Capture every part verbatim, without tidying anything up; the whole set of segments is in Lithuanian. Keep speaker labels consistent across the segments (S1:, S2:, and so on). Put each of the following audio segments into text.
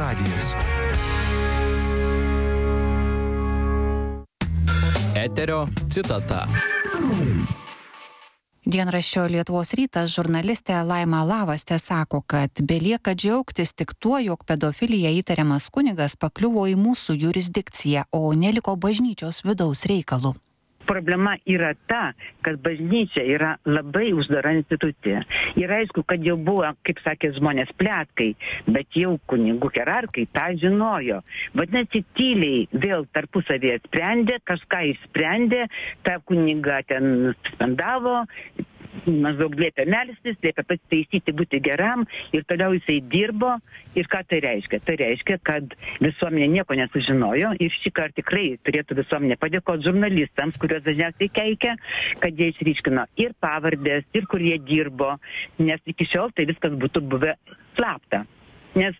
S1: radijas.
S2: Eterio citata.
S3: Dienraščio Lietuvos rytas žurnalistė Laima Lavastė sako, kad belieka džiaugtis tik tuo, jog pedofilija įtariamas kunigas pakliuvo į mūsų jurisdikciją, o neliko bažnyčios vidaus reikalų.
S4: Problema yra ta, kad bažnyčia yra labai uždara institucija. Ir aišku, kad jau buvo, kaip sakė žmonės, pletkai, bet jau kunigų hierarkai tą žinojo. Vadinasi, tyliai vėl tarpusavėje sprendė, kažką išsprendė, tą kunigą ten suspendavo, maždaug liepė melstis, liepė pasitaisyti, būti geram ir toliau jisai dirbo. Ir ką tai reiškia? Tai reiškia, kad visuomenė nieko nesužinojo ir šį kartą tikrai turėtų visuomenė padėkoti žurnalistams, kuriuos dažniausiai keikia, kad jie išryškino ir pavardės, ir kur jie dirbo, nes iki šiol tai viskas būtų buvę slapta. Nes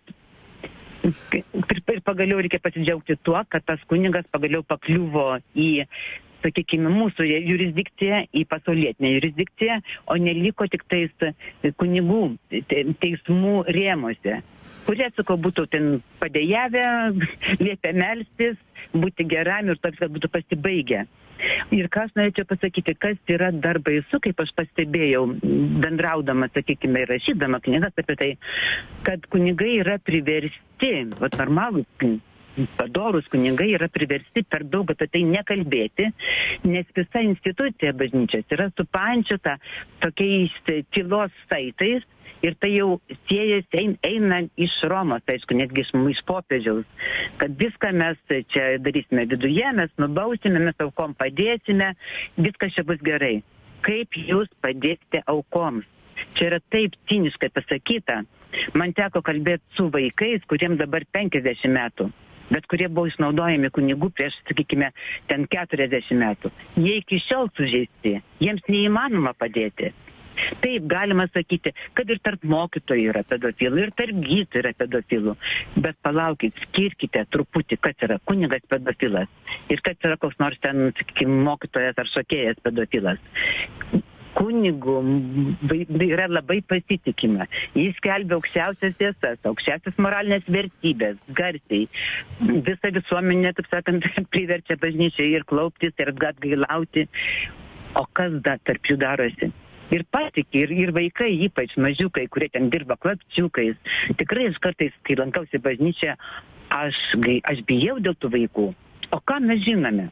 S4: ir pagaliau reikia pasidžiaugti tuo, kad tas kunigas pagaliau pakliuvo į, sakykime, mūsų jurisdikciją, į pasaulietinę jurisdikciją, o neliko tik tais kunigų teismų rėmuose, kurie, sakau, būtų ten padėjavę, liepę melstis, būti geram ir toks, kad būtų pasibaigę. Ir ką aš norėčiau pasakyti, kas yra dar baisu, kaip aš pastebėjau, bendraudama, sakykime, ir rašydama knygas apie tai, kad kunigai yra priversti, vat normalūs, padorūs kunigai yra priversti per daug apie tai nekalbėti, nes visa institucija bažnyčios yra supančiota tokiais tylos saitais ir tai jau siejasi eina iš Romos, aišku, netgi iš, iš popiežiaus, kad viską mes čia darysime viduje, mes nubausime, mes aukom padėsime, viskas čia bus gerai. Kaip jūs padėsite aukoms? Čia yra taip ciniškai pasakyta. Man teko kalbėti su vaikais, kuriems dabar penkiasdešimt metų. Bet kurie buvo išnaudojami kunigų prieš, sakykime, ten keturiasdešimt metų. Jie iki šiol sužeisti, jiems neįmanoma padėti. Taip, galima sakyti, kad ir tarp mokytojų yra pedofilų, ir tarp gydytojų yra pedofilų. Bet palaukit, skirkite truputį, kas yra kunigas pedofilas ir kas yra koks nors ten, sakykime, mokytojas ar šokėjas pedofilas. Kunigų yra labai pasitikima. Jis skelbia aukščiausias tiesas, aukščiausias moralinės vertybės, garsiai. Visa visuomenė, taip sakant, priverčia bažnyčiai ir klauptis, ir atgailauti. O kas dar tarp jų darosi? Ir patikė, ir, ir vaikai, ypač mažiukai, kurie ten dirba klapčiukais. Tikrai aš kartais, kai lankausi bažnyčią, aš, aš bijau dėl tų vaikų. O ką mes žinome?